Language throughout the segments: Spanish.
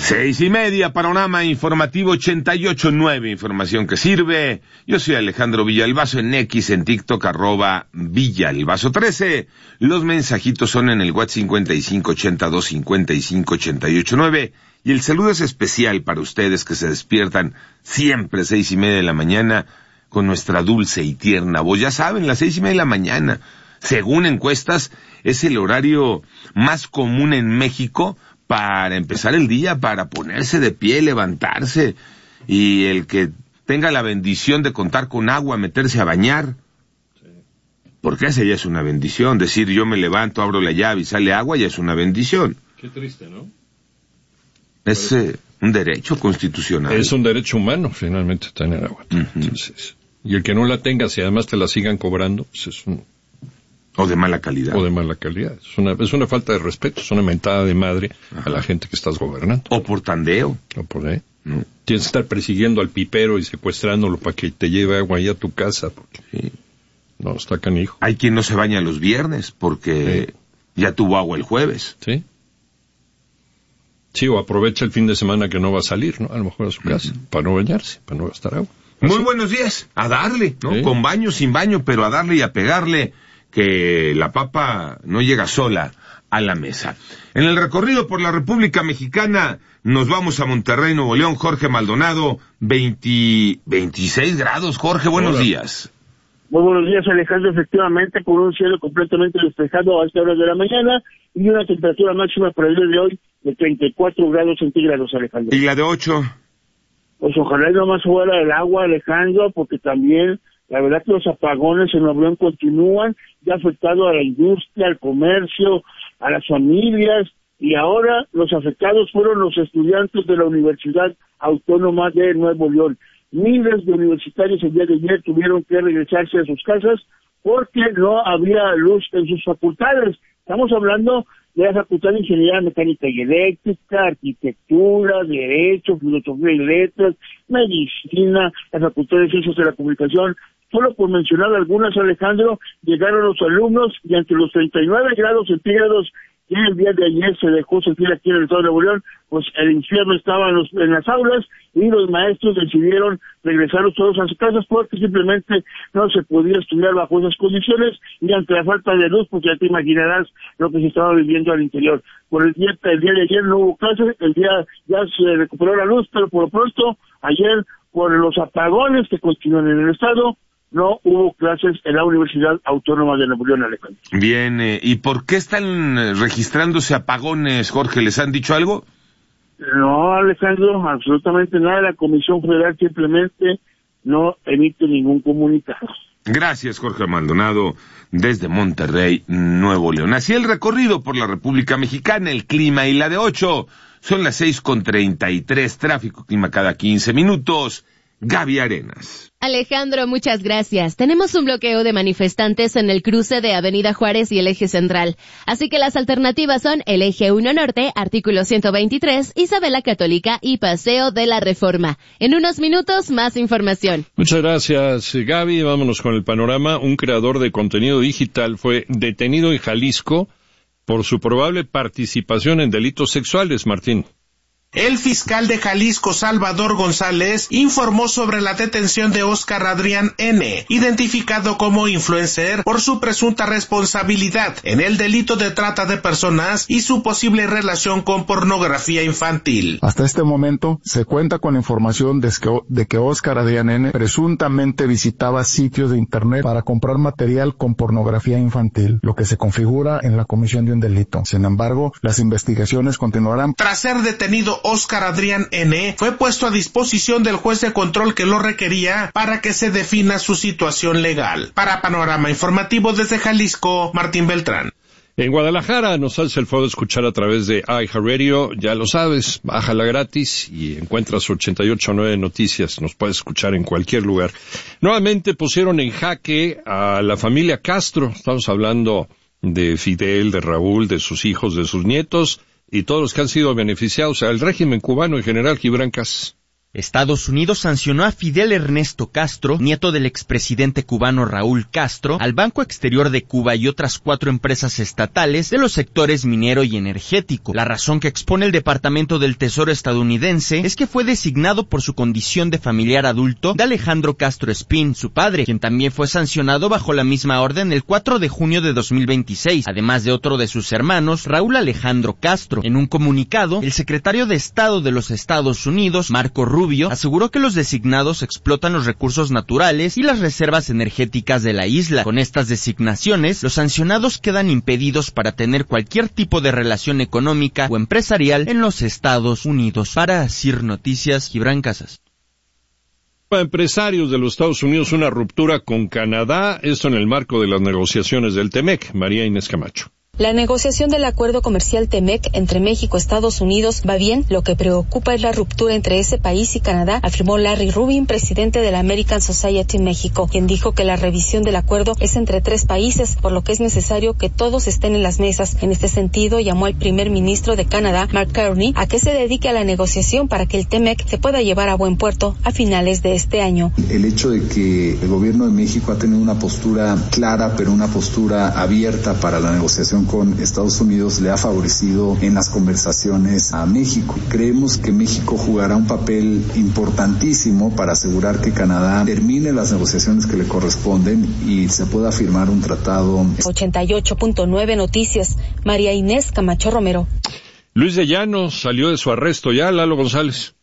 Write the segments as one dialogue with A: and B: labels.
A: 6:30, panorama informativo 88.9, información que sirve. Yo soy Alejandro Villalbazo, en X, en TikTok, @Villalbazo13. Los mensajitos son en el WhatsApp 5582558889. Y el saludo es especial para ustedes que se despiertan siempre 6:30 de la mañana con nuestra dulce y tierna voz. Ya saben, las 6:30 de la mañana, según encuestas, es el horario más común en México para empezar el día, para ponerse de pie, levantarse, y el que tenga la bendición de contar con agua, meterse a bañar, porque esa ya es una bendición. Decir yo me levanto, abro la llave y sale agua, ya es una bendición.
B: Qué triste, ¿no?
A: Es un derecho constitucional.
B: Es un derecho humano, finalmente, tener agua. Entonces, y el que no la tenga, si además te la sigan cobrando, pues es un...
A: O de mala calidad.
B: O de mala calidad. Es una falta de respeto, es una mentada de madre a la gente que estás gobernando.
A: O por tandeo.
B: O por Tienes que estar persiguiendo al pipero y secuestrándolo para que te lleve agua ahí a tu casa. Porque...
A: Sí.
B: No, está canijo.
A: Hay quien no se baña los viernes porque ya tuvo agua el jueves.
B: Sí. Sí, o aprovecha el fin de semana que no va a salir, ¿no? A lo mejor a su casa, para no bañarse, para no gastar agua.
A: Muy buenos días. A darle, ¿no? Sí. Con baño, sin baño, pero a darle y a pegarle, que la papa no llega sola a la mesa. En el recorrido por la República Mexicana nos vamos a Monterrey, Nuevo León. Jorge Maldonado, 26 grados. Jorge, buenos días.
C: Muy buenos días, Alejandro. Efectivamente, con un cielo completamente despejado a esta hora de la mañana y una temperatura máxima para el día de hoy de 34 grados centígrados, Alejandro.
A: ¿Y la de 8?
C: Pues ojalá no más fuera el agua, Alejandro, porque también la verdad que los apagones en Nuevo León continúan, ya afectado a la industria, al comercio, a las familias, y ahora los afectados fueron los estudiantes de la Universidad Autónoma de Nuevo León. Miles de universitarios el día de ayer tuvieron que regresarse a sus casas porque no había luz en sus facultades. Estamos hablando de la Facultad de Ingeniería Mecánica y Eléctrica, Arquitectura, Derecho, Filosofía y Letras, Medicina, la Facultad de Ciencias de la Comunicación. Solo por mencionar algunas, Alejandro, llegaron los alumnos y ante los 39 grados centígrados que el día de ayer se dejó sentir aquí en el estado de Nuevo León, pues el infierno estaba en las aulas y los maestros decidieron regresarlos todos a sus casas porque simplemente no se podía estudiar bajo esas condiciones y ante la falta de luz, pues ya te imaginarás lo que se estaba viviendo al interior. Por el día de ayer no hubo clases, el día ya se recuperó la luz, pero por lo pronto ayer por los apagones que continúan en el estado, no hubo clases en la Universidad Autónoma de Nuevo León, Alejandro.
A: Bien, ¿y por qué están registrándose apagones, Jorge? ¿Les han dicho algo?
C: No, Alejandro, absolutamente nada. La Comisión Federal simplemente no emite ningún comunicado.
A: Gracias, Jorge Maldonado, desde Monterrey, Nuevo León. Así el recorrido por la República Mexicana, el clima y la de 8. Son las 6:33, tráfico, clima cada 15 minutos. Gaby Arenas.
D: Alejandro, muchas gracias. Tenemos un bloqueo de manifestantes en el cruce de Avenida Juárez y el Eje Central. Así que las alternativas son el Eje 1 Norte, artículo 123, Isabela Católica y Paseo de la Reforma. En unos minutos, más información.
B: Muchas gracias, Gaby. Vámonos con el panorama. Un creador de contenido digital fue detenido en Jalisco por su probable participación en delitos sexuales, Martín.
E: El fiscal de Jalisco, Salvador González, informó sobre la detención de Óscar Adrián N., identificado como influencer por su presunta responsabilidad en el delito de trata de personas y su posible relación con pornografía infantil.
F: Hasta este momento se cuenta con información de que Óscar Adrián N. presuntamente visitaba sitios de internet para comprar material con pornografía infantil, lo que se configura en la comisión de un delito. Sin embargo, las investigaciones continuarán.
E: Tras ser detenido, Óscar Adrián N. fue puesto a disposición del juez de control que lo requería para que se defina su situación legal. Para Panorama Informativo desde Jalisco, Martín Beltrán.
B: En Guadalajara nos hace el favor de escuchar a través de iHeartRadio, ya lo sabes, bájala gratis y encuentras 88.9 Noticias, nos puedes escuchar en cualquier lugar. Nuevamente pusieron en jaque a la familia Castro, estamos hablando de Fidel, de Raúl, de sus hijos, de sus nietos, y todos los que han sido beneficiados, el régimen cubano en general, Gibran Cas.
G: Estados Unidos sancionó a Fidel Ernesto Castro, nieto del expresidente cubano Raúl Castro, al Banco Exterior de Cuba y otras 4 empresas estatales de los sectores minero y energético. La razón que expone el Departamento del Tesoro estadounidense es que fue designado por su condición de familiar adulto de Alejandro Castro Espín, su padre, quien también fue sancionado bajo la misma orden el 4 de junio de 2026, además de otro de sus hermanos, Raúl Alejandro Castro. En un comunicado, el secretario de Estado de los Estados Unidos, Marco Rubio, aseguró que los designados explotan los recursos naturales y las reservas energéticas de la isla. Con estas designaciones, los sancionados quedan impedidos para tener cualquier tipo de relación económica o empresarial en los Estados Unidos. Para CIR Noticias, Gibran Casas.
B: Para empresarios de los Estados Unidos, una ruptura con Canadá, esto en el marco de las negociaciones del TEMEC. María Inés Camacho.
H: La negociación del acuerdo comercial TEMEC entre México y Estados Unidos va bien. Lo que preocupa es la ruptura entre ese país y Canadá, afirmó Larry Rubin, presidente de la American Society México, quien dijo que la revisión del acuerdo es entre 3 países, por lo que es necesario que todos estén en las mesas. En este sentido, llamó al primer ministro de Canadá, Mark Carney, a que se dedique a la negociación para que el TEMEC se pueda llevar a buen puerto a finales de este año.
I: El hecho de que el gobierno de México ha tenido una postura clara, pero una postura abierta para la negociación con Estados Unidos le ha favorecido en las conversaciones a México. Creemos que México jugará un papel importantísimo para asegurar que Canadá termine las negociaciones que le corresponden y se pueda firmar un tratado.
H: 88.9 Noticias, María Inés Camacho Romero.
B: Luis de Llano salió de su arresto ya, Lalo González.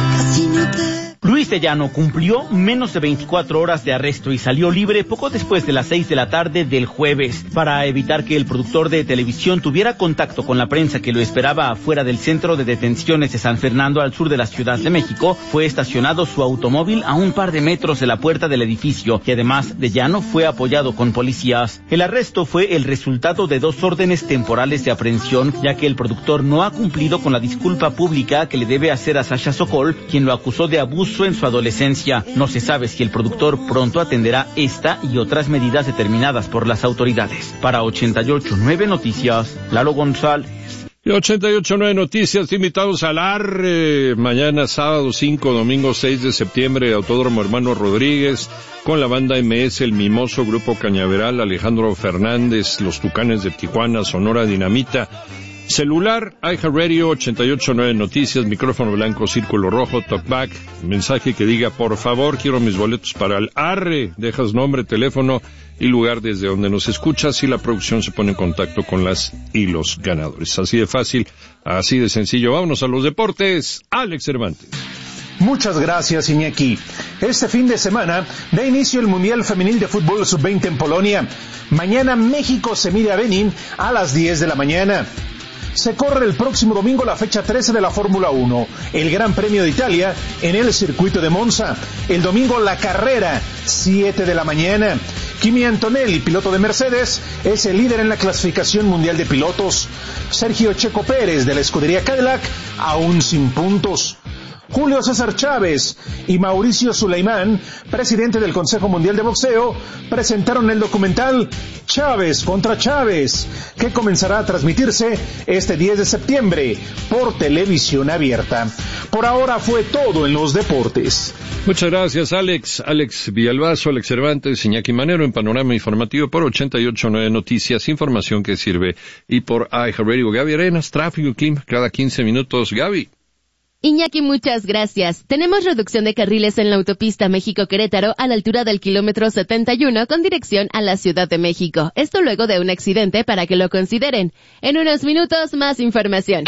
J: Luis de Llano cumplió menos de 24 horas de arresto y salió libre poco después de las 6 de la tarde del jueves. Para evitar que el productor de televisión tuviera contacto con la prensa que lo esperaba afuera del centro de detenciones de San Fernando al sur de la Ciudad de México, fue estacionado su automóvil a un par de metros de la puerta del edificio y además de Llano fue apoyado con policías. El arresto fue el resultado de 2 órdenes temporales de aprehensión, ya que el productor no ha cumplido con la disculpa pública que le debe hacer a Sasha Sokol, quien lo acusó de abuso en su adolescencia. No se sabe si el productor pronto atenderá esta y otras medidas determinadas por las autoridades. Para 88.9 Noticias, Lalo González.
B: Y 88.9 Noticias, invitados al ARRE, mañana sábado 5, domingo 6 de septiembre, Autódromo Hermano Rodríguez, con la banda MS, El Mimoso, Grupo Cañaveral, Alejandro Fernández, Los Tucanes de Tijuana, Sonora Dinamita. Celular, iHeartRadio, 88.9 Noticias, micrófono blanco, círculo rojo, talkback, mensaje que diga, por favor, quiero mis boletos para el ARRE, dejas nombre, teléfono y lugar desde donde nos escuchas y la producción se pone en contacto con las y los ganadores. Así de fácil, así de sencillo. Vámonos a los deportes. Alex Cervantes.
K: Muchas gracias, Iñaki. Este fin de semana da inicio el Mundial Femenil de Fútbol Sub-20 en Polonia. Mañana México se mide a Benín a las 10 de la mañana. Se corre el próximo domingo la fecha 13 de la Fórmula 1, el Gran Premio de Italia en el circuito de Monza. El domingo la carrera, 7 de la mañana. Kimi Antonelli, piloto de Mercedes, es el líder en la clasificación mundial de pilotos. Sergio Checo Pérez de la escudería Cadillac, aún sin puntos. Julio César Chávez y Mauricio Sulaimán, presidente del Consejo Mundial de Boxeo, presentaron el documental Chávez contra Chávez, que comenzará a transmitirse este 10 de septiembre por televisión abierta. Por ahora fue todo en los deportes.
B: Muchas gracias, Alex. Alex Villalbazo, Alex Cervantes, Iñaki Manero en Panorama Informativo por 88.9 Noticias, información que sirve. Y por iHeartRadio, Gaby Arenas, tráfico y clima cada 15 minutos. Gaby.
D: Iñaki, muchas gracias. Tenemos reducción de carriles en la autopista México-Querétaro a la altura del kilómetro 71 con dirección a la Ciudad de México. Esto luego de un accidente para que lo consideren. En unos minutos, más información.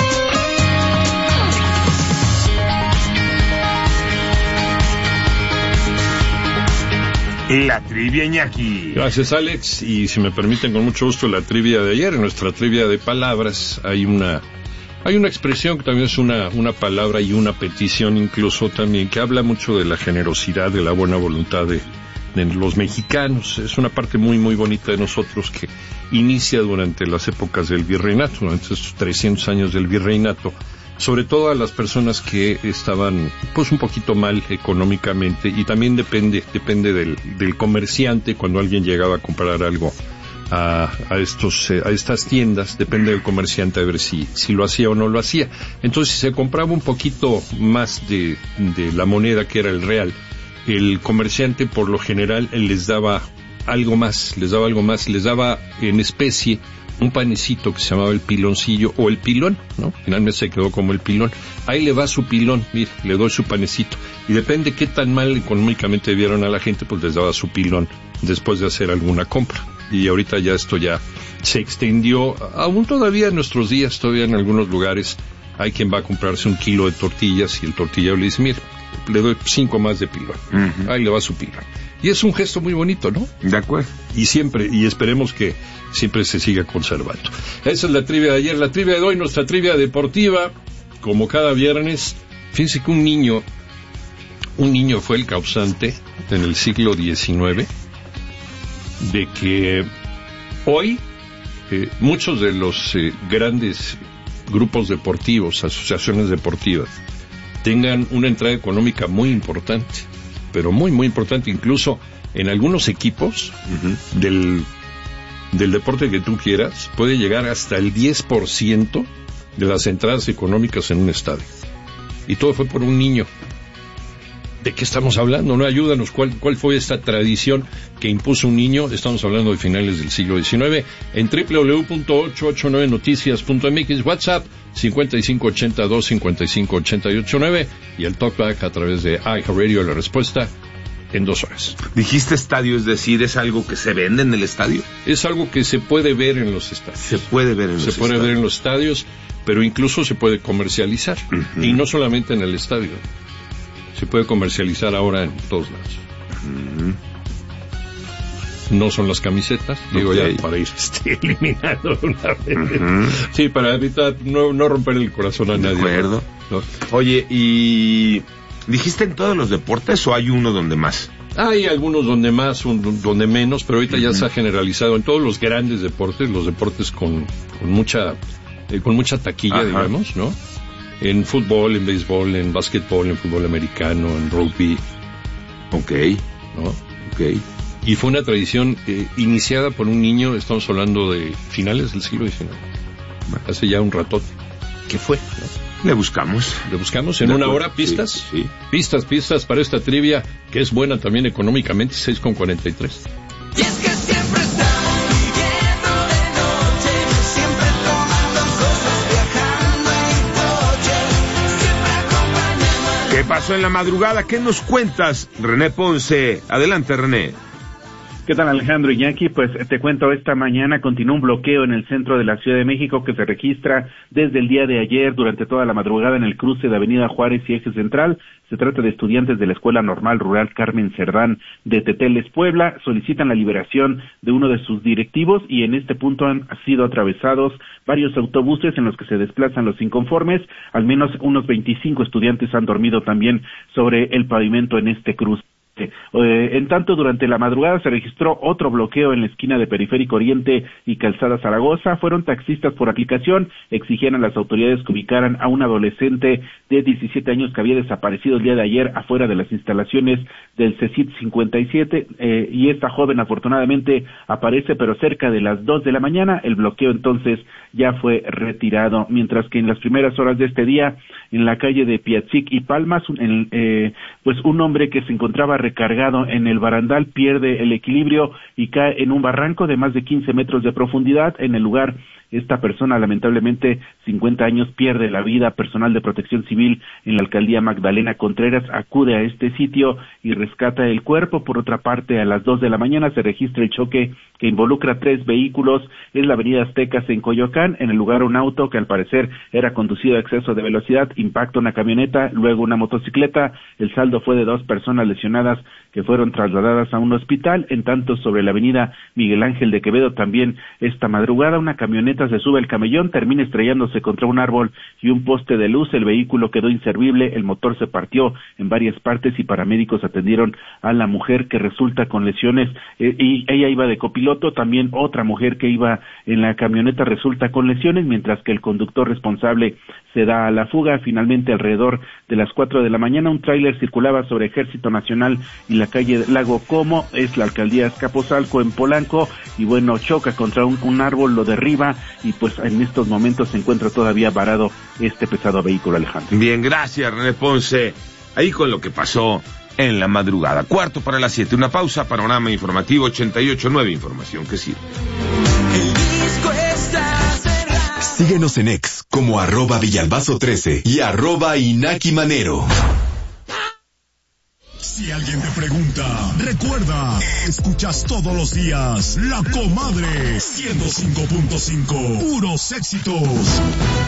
A: La trivia, Iñaki.
B: Gracias, Alex. Y si me permiten, con mucho gusto, la trivia de ayer. En nuestra trivia de palabras hay una expresión que también es una palabra y una petición incluso también, que habla mucho de la generosidad, de la buena voluntad de los mexicanos. Es una parte muy, muy bonita de nosotros que inicia durante las épocas del virreinato, durante estos 300 años del virreinato. Sobre todo a las personas que estaban pues un poquito mal económicamente, y también depende del comerciante cuando alguien llegaba a comprar algo a estas tiendas, depende del comerciante a ver si lo hacía o no lo hacía. Entonces, si se compraba un poquito más de la moneda que era el real, el comerciante por lo general les daba algo más, les daba en especie un panecito que se llamaba el piloncillo o el pilón, ¿no? Finalmente se quedó como el pilón. Ahí le va su pilón, mire, le doy su panecito. Y depende qué tan mal económicamente vieron a la gente, pues les daba su pilón después de hacer alguna compra. Y ahorita ya esto ya se extendió, aún todavía en nuestros días, todavía en algunos lugares hay quien va a comprarse 1 kilo de tortillas y el tortillero le dice, mire, le doy 5 más de pilón. Uh-huh. Ahí le va su pilón. Y es un gesto muy bonito, ¿no?
A: De acuerdo.
B: Y esperemos que siempre se siga conservando. Esa es la trivia de ayer. La trivia de hoy, nuestra trivia deportiva, como cada viernes. Fíjense que un niño fue el causante en el siglo XIX de que hoy muchos de los grandes grupos deportivos, asociaciones deportivas, tengan una entrada económica muy importante, pero muy, muy importante, incluso en algunos equipos uh-huh. del deporte que tú quieras, puede llegar hasta el 10% de las entradas económicas en un estadio. Y todo fue por un niño. ¿De qué estamos hablando? ¿No? Ayúdanos, ¿cuál fue esta tradición que impuso un niño? Estamos hablando de finales del siglo XIX. En www.889noticias.mx, WhatsApp 5582-558889 y el talkback a través de iHeartRadio, la respuesta en 2 horas.
A: Dijiste estadio, es decir, ¿es algo que se vende en el estadio?
B: Es algo que se puede ver en los estadios.
A: Se puede ver en los estadios,
B: pero incluso se puede comercializar. Uh-huh. Y no solamente en el estadio. Se puede comercializar ahora en todos lados. Uh-huh. No son las camisetas, digo ya para ir eliminando una vez. Uh-huh. Sí, para evitar no romper el corazón a nadie.
A: De acuerdo.
B: ¿No?
A: Oye, ¿y dijiste en todos los deportes o hay uno donde más?
B: Hay algunos donde más, donde menos, pero ahorita uh-huh. ya se ha generalizado en todos los grandes deportes, los deportes con mucha taquilla, uh-huh. digamos, ¿no? En fútbol, en béisbol, en básquetbol, en fútbol americano, en rugby.
A: Okay.
B: ¿No?
A: Okay.
B: Y fue una tradición iniciada por un niño, estamos hablando de finales del siglo XIX. Hace ya un ratote. ¿Qué fue? ¿No?
A: Le buscamos
B: en una hora, pistas.
A: Sí.
B: Pistas para esta trivia, que es buena también económicamente, 6.43.
L: Y es que siempre estamos viviendo de noche, siempre tomando cosas, viajando en coche, siempre acompañando.
A: ¿Qué pasó en la madrugada? ¿Qué nos cuentas, René Ponce? Adelante, René.
J: ¿Qué tal, Alejandro Iñaki? Pues te cuento, esta mañana continúa un bloqueo en el centro de la Ciudad de México que se registra desde el día de ayer durante toda la madrugada en el cruce de Avenida Juárez y Eje Central. Se trata de estudiantes de la Escuela Normal Rural Carmen Cerdán de Teteles, Puebla. Solicitan la liberación de uno de sus directivos y en este punto han sido atravesados varios autobuses en los que se desplazan los inconformes. Al menos unos 25 estudiantes han dormido también sobre el pavimento en este cruce. En tanto, durante la madrugada se registró otro bloqueo en la esquina de Periférico Oriente y Calzada Zaragoza. Fueron taxistas por aplicación, exigían a las autoridades que ubicaran a un adolescente de 17 años que había desaparecido el día de ayer afuera de las instalaciones del CECIT 57, y esta joven afortunadamente aparece, pero cerca de las 2 de la mañana. El bloqueo entonces ya fue retirado, mientras que en las primeras horas de este día, en la calle de Piatzic y Palmas, pues un hombre que se encontraba recargado en el barandal pierde el equilibrio y cae en un barranco de más de 15 metros de profundidad. En el lugar, esta persona, lamentablemente, 50 años, pierde la vida. Personal de Protección Civil en la alcaldía Magdalena Contreras acude a este sitio y rescata el cuerpo. Por otra parte, a las 2 de la mañana se registra el choque que involucra 3 vehículos en la avenida Aztecas en Coyoacán. En el lugar, un auto que al parecer era conducido a exceso de velocidad impacta una camioneta, luego una motocicleta. El saldo fue de 2 personas lesionadas que fueron trasladadas a un hospital. En tanto, sobre la avenida Miguel Ángel de Quevedo, también esta madrugada, una camioneta se sube al camellón, termina estrellándose contra un árbol y un poste de luz. El vehículo quedó inservible, el motor se partió en varias partes y paramédicos atendieron a la mujer que resulta con lesiones, y ella iba de copiloto. También otra mujer que iba en la camioneta resulta con lesiones, mientras que el conductor responsable
M: se da a la fuga. Finalmente, alrededor de las 4 de la mañana, un tráiler circulaba sobre Ejército Nacional y la calle Lago Como, es la alcaldía Azcapotzalco en Polanco, y bueno, choca contra un árbol, lo derriba, y pues en estos momentos se encuentra todavía varado este pesado vehículo, Alejandro.
A: Bien, gracias, René Ponce. Ahí con lo que pasó en la madrugada. 6:45, una pausa, panorama informativo 88.9, información que sirve.
L: El disco está cerrado.
N: Síguenos en X como @Villalbazo13 y @Inaki Manero.
O: Si alguien te pregunta, recuerda, escuchas todos los días La Comadre 105.5, puros éxitos.